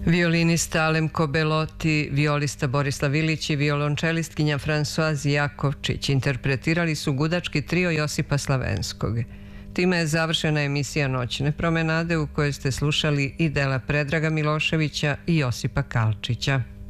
Violinista Alemko Beloti, violista Borislav Ilić i violončelistkinja Francoise Jakovčić interpretirali su gudački trio Josipa Slavenskog. Time je završena emisija Noćne promenade u kojoj ste slušali i dela Predraga Miloševića i Josipa Kalčića.